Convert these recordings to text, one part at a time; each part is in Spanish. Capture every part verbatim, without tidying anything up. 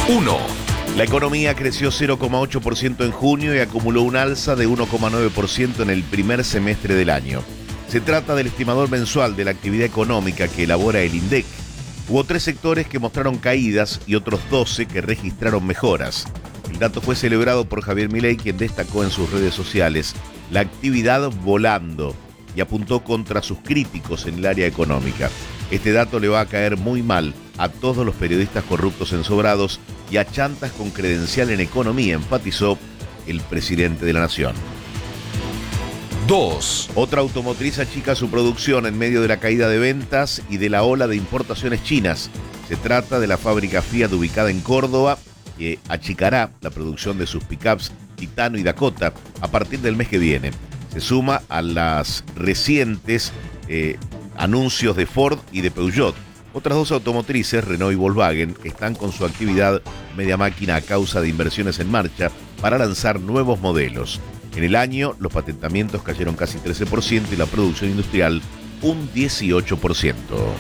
uno. La economía creció cero coma ocho por ciento en junio y acumuló un alza de uno coma nueve por ciento en el primer semestre del año. Se trata del estimador mensual de la actividad económica que elabora el INDEC. Hubo tres sectores que mostraron caídas y otros doce que registraron mejoras. El dato fue celebrado por Javier Milei, quien destacó en sus redes sociales la actividad volando y apuntó contra sus críticos en el área económica. Este dato le va a caer muy mal a todos los periodistas corruptos ensobrados y a chantas con credencial en economía, enfatizó el presidente de la Nación. dos. Otra automotriz achica su producción en medio de la caída de ventas y de la ola de importaciones chinas. Se trata de la fábrica Fiat ubicada en Córdoba, que achicará la producción de sus pickups Titano y Dakota a partir del mes que viene. Se suma a las recientes eh, anuncios de Ford y de Peugeot. Otras dos automotrices, Renault y Volkswagen, están con su actividad media máquina a causa de inversiones en marcha para lanzar nuevos modelos. En el año, los patentamientos cayeron casi trece por ciento y la producción industrial un dieciocho por ciento.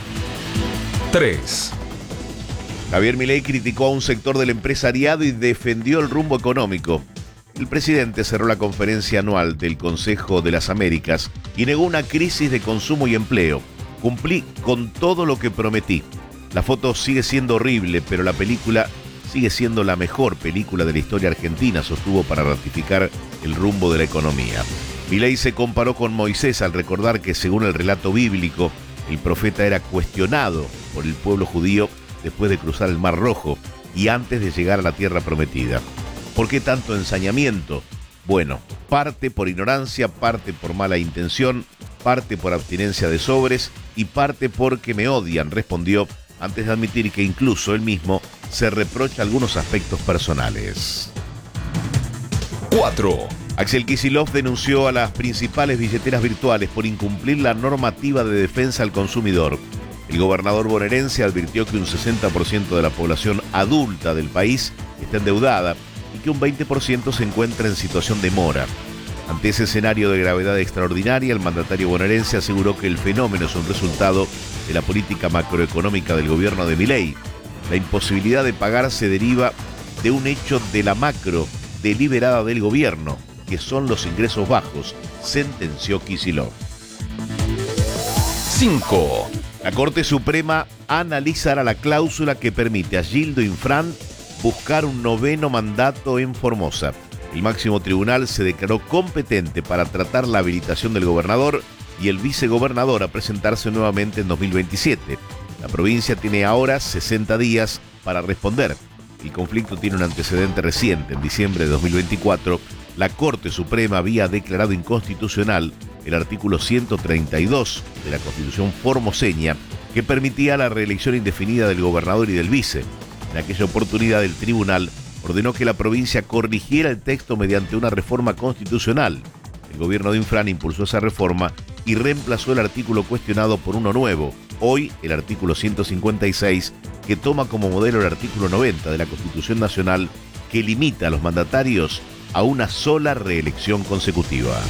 tres. Javier Milei criticó a un sector del empresariado y defendió el rumbo económico. El presidente cerró la conferencia anual del Consejo de las Américas y negó una crisis de consumo y empleo. Cumplí con todo lo que prometí. La foto sigue siendo horrible, pero la película sigue siendo la mejor película de la historia argentina, sostuvo para ratificar el rumbo de la economía. Milei se comparó con Moisés al recordar que, según el relato bíblico, el profeta era cuestionado por el pueblo judío después de cruzar el Mar Rojo y antes de llegar a la tierra prometida. ¿Por qué tanto ensañamiento? Bueno, parte por ignorancia, parte por mala intención, parte por abstinencia de sobres y parte porque me odian, respondió, antes de admitir que incluso él mismo se reprocha algunos aspectos personales. cuatro. Axel Kicillof denunció a las principales billeteras virtuales por incumplir la normativa de defensa al consumidor. El gobernador bonaerense advirtió que un sesenta por ciento de la población adulta del país está endeudada y que un veinte por ciento se encuentra en situación de mora. Ante ese escenario de gravedad extraordinaria, el mandatario bonaerense aseguró que el fenómeno es un resultado de la política macroeconómica del gobierno de Milei. La imposibilidad de pagar se deriva de un hecho de la macro deliberada del gobierno, que son los ingresos bajos, sentenció Kicillof. cinco. La Corte Suprema analizará la cláusula que permite a Gildo Infran buscar un noveno mandato en Formosa. El máximo tribunal se declaró competente para tratar la habilitación del gobernador y el vicegobernador a presentarse nuevamente en dos mil veintisiete. La provincia tiene ahora sesenta días para responder. El conflicto tiene un antecedente reciente. En diciembre de dos mil veinticuatro, la Corte Suprema había declarado inconstitucional el artículo ciento treinta y dos de la Constitución formoseña que permitía la reelección indefinida del gobernador y del vice. En aquella oportunidad, el tribunal ordenó que la provincia corrigiera el texto mediante una reforma constitucional. El gobierno de Infran impulsó esa reforma y reemplazó el artículo cuestionado por uno nuevo, hoy el artículo ciento cincuenta y seis, que toma como modelo el artículo noventa de la Constitución Nacional, que limita a los mandatarios a una sola reelección consecutiva.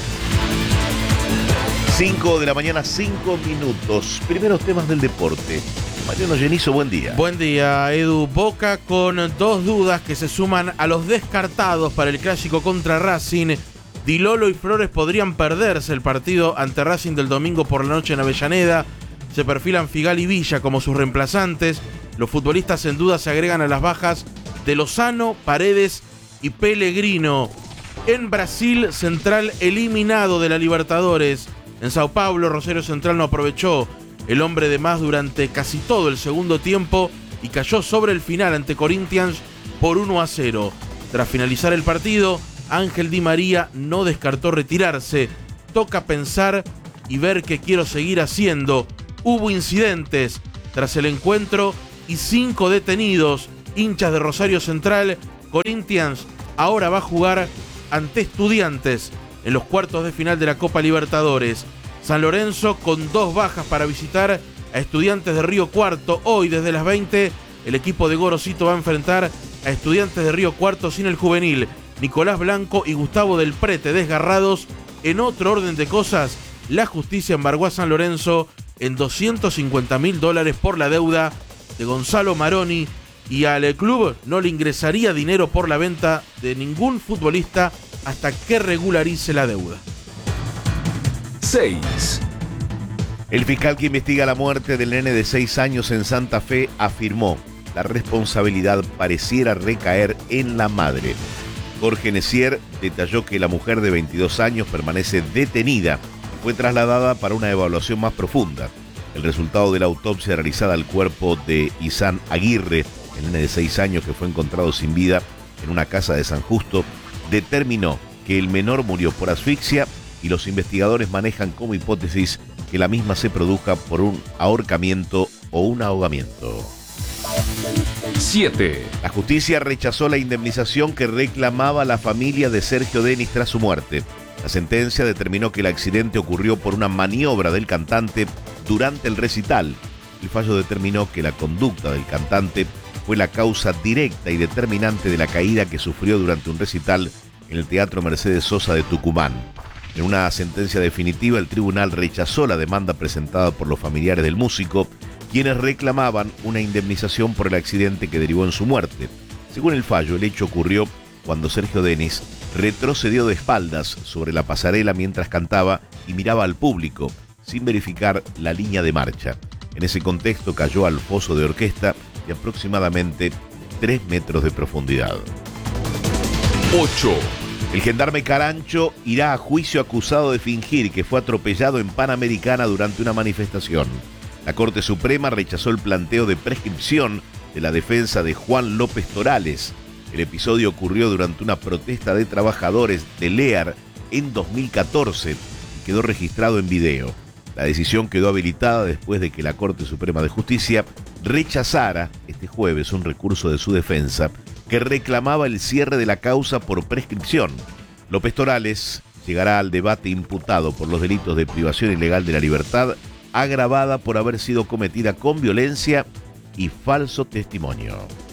cinco de la mañana, cinco minutos. Primeros temas del deporte. Mariano Genizo, buen día. Buen día, Edu. Boca con dos dudas que se suman a los descartados para el clásico contra Racing. Di Lolo y Flores podrían perderse el partido ante Racing del domingo por la noche en Avellaneda. Se perfilan Figal y Villa como sus reemplazantes. Los futbolistas en duda se agregan a las bajas de Lozano, Paredes y Pellegrino. En Brasil, Central eliminado de la Libertadores. En Sao Paulo, Rosario Central no aprovechó el hombre de más durante casi todo el segundo tiempo y cayó sobre el final ante Corinthians por uno a cero. Tras finalizar el partido, Ángel Di María no descartó retirarse. Toca pensar y ver qué quiero seguir haciendo. Hubo incidentes tras el encuentro y cinco detenidos, hinchas de Rosario Central. Corinthians ahora va a jugar ante Estudiantes en los cuartos de final de la Copa Libertadores. San Lorenzo con dos bajas para visitar a Estudiantes de Río Cuarto. Hoy desde las veinte el equipo de Gorosito va a enfrentar a Estudiantes de Río Cuarto sin el juvenil. Nicolás Blanco y Gustavo del Prete desgarrados. En otro orden de cosas, la justicia embargó a San Lorenzo en doscientos cincuenta mil dólares por la deuda de Gonzalo Maroni y al club no le ingresaría dinero por la venta de ningún futbolista hasta que regularice la deuda. seis. El fiscal que investiga la muerte del nene de seis años en Santa Fe afirmó: la responsabilidad pareciera recaer en la madre. Jorge Necier detalló que la mujer de veintidós años permanece detenida y fue trasladada para una evaluación más profunda. El resultado de la autopsia realizada al cuerpo de Isán Aguirre, el nene de seis años que fue encontrado sin vida en una casa de San Justo, determinó que el menor murió por asfixia y los investigadores manejan como hipótesis que la misma se produzca por un ahorcamiento o un ahogamiento. siete. La justicia rechazó la indemnización que reclamaba la familia de Sergio Denis tras su muerte. La sentencia determinó que el accidente ocurrió por una maniobra del cantante durante el recital. El fallo determinó que la conducta del cantante fue la causa directa y determinante de la caída que sufrió durante un recital en el Teatro Mercedes Sosa de Tucumán. En una sentencia definitiva, el tribunal rechazó la demanda presentada por los familiares del músico, quienes reclamaban una indemnización por el accidente que derivó en su muerte. Según el fallo, el hecho ocurrió cuando Sergio Denis retrocedió de espaldas sobre la pasarela mientras cantaba y miraba al público, sin verificar la línea de marcha. En ese contexto cayó al foso de orquesta de aproximadamente tres metros de profundidad. ocho. El gendarme Carancho irá a juicio acusado de fingir que fue atropellado en Panamericana durante una manifestación. La Corte Suprema rechazó el planteo de prescripción de la defensa de Juan López Torales. El episodio ocurrió durante una protesta de trabajadores de Lear en dos mil catorce y quedó registrado en video. La decisión quedó habilitada después de que la Corte Suprema de Justicia rechazara este jueves un recurso de su defensa que reclamaba el cierre de la causa por prescripción. López Torales llegará al debate imputado por los delitos de privación ilegal de la libertad, agravada por haber sido cometida con violencia y falso testimonio.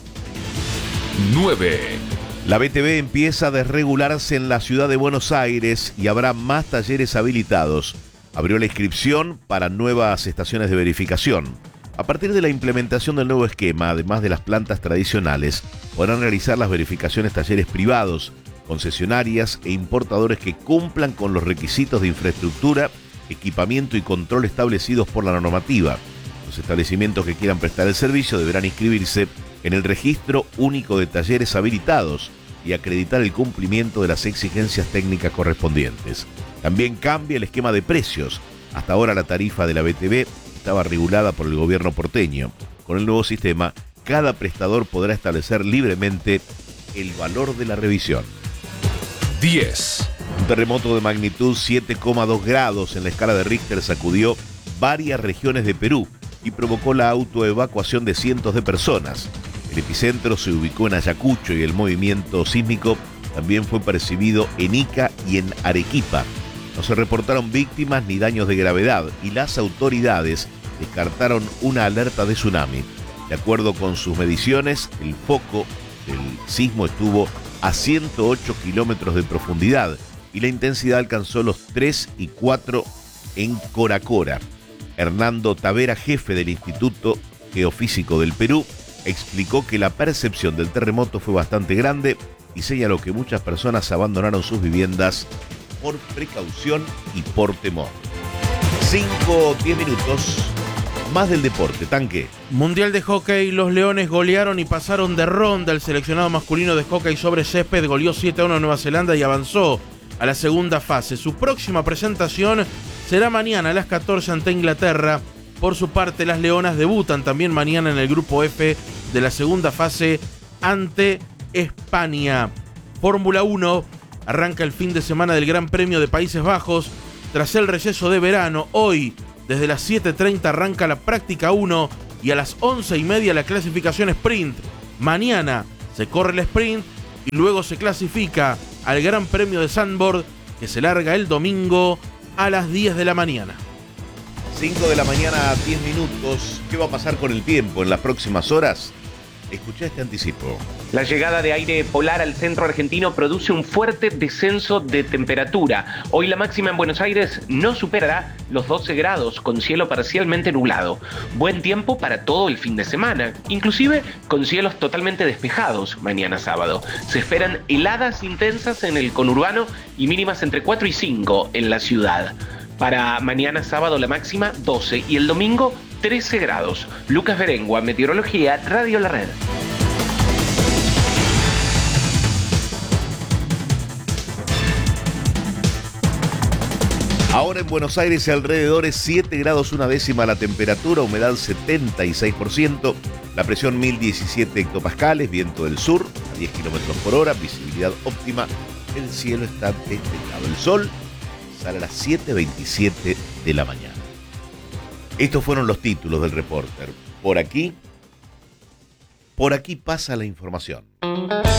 nueve. La B T V empieza a desregularse en la ciudad de Buenos Aires y habrá más talleres habilitados. Abrió la inscripción para nuevas estaciones de verificación. A partir de la implementación del nuevo esquema, además de las plantas tradicionales, podrán realizar las verificaciones talleres privados, concesionarias e importadores que cumplan con los requisitos de infraestructura, equipamiento y control establecidos por la normativa. Los establecimientos que quieran prestar el servicio deberán inscribirse en el Registro Único de Talleres Habilitados y acreditar el cumplimiento de las exigencias técnicas correspondientes. También cambia el esquema de precios. Hasta ahora la tarifa de la B T V estaba regulada por el gobierno porteño. Con el nuevo sistema, cada prestador podrá establecer libremente el valor de la revisión. diez. Un terremoto de magnitud siete coma dos grados en la escala de Richter sacudió varias regiones de Perú y provocó la autoevacuación de cientos de personas. El epicentro se ubicó en Ayacucho y el movimiento sísmico también fue percibido en Ica y en Arequipa. No se reportaron víctimas ni daños de gravedad y las autoridades descartaron una alerta de tsunami. De acuerdo con sus mediciones, el foco del sismo estuvo a ciento ocho kilómetros de profundidad y la intensidad alcanzó los tres y cuatro en Coracora. Hernando Tavera, jefe del Instituto Geofísico del Perú, explicó que la percepción del terremoto fue bastante grande y señaló que muchas personas abandonaron sus viviendas por precaución y por temor. cinco, diez minutos más del deporte, Tanque. Mundial de Hockey, los Leones golearon y pasaron de ronda. El seleccionado masculino de hockey sobre césped goleó siete a uno a Nueva Zelanda y avanzó a la segunda fase. Su próxima presentación será mañana a las catorce ante Inglaterra. Por su parte, las Leonas debutan también mañana en el grupo F de la segunda fase ante España. Fórmula uno. Arranca el fin de semana del Gran Premio de Países Bajos. Tras el receso de verano, hoy, desde las siete treinta arranca la práctica uno y a las once y media la clasificación sprint. Mañana se corre el sprint y luego se clasifica al Gran Premio de Sandboard, que se larga el domingo a las diez de la mañana. cinco de la mañana a diez minutos. ¿Qué va a pasar con el tiempo en las próximas horas? Escuchá este anticipo. La llegada de aire polar al centro argentino produce un fuerte descenso de temperatura. Hoy la máxima en Buenos Aires no superará los doce grados, con cielo parcialmente nublado. Buen tiempo para todo el fin de semana, inclusive con cielos totalmente despejados mañana sábado. Se esperan heladas intensas en el conurbano y mínimas entre cuatro y cinco en la ciudad. Para mañana sábado la máxima doce y el domingo trece grados. Lucas Berengua, Meteorología, Radio La Red. Ahora en Buenos Aires alrededores siete grados una décima la temperatura, humedad setenta y seis por ciento, la presión mil diecisiete hectopascales, viento del sur a diez kilómetros por hora, visibilidad óptima, el cielo está despejado, el sol sale a las siete veintisiete de la mañana. Estos fueron los títulos del Reporter. Por aquí, por aquí pasa la información.